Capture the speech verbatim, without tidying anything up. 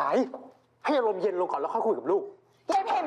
ายให้อารมณ์เย็นลงก่อนแล้วค่อยคุยกับลูกยายพิม